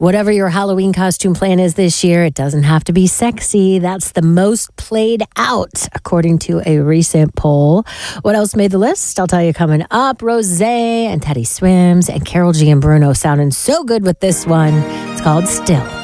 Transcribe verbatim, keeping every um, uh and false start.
Whatever your Halloween costume plan is this year, it doesn't have to be sexy. That's the most played out, according to a recent poll. What else made the list? I'll tell you coming up. Rosé and Teddy Swims and Carol G and Bruno sounding so good with this one. It's called Still.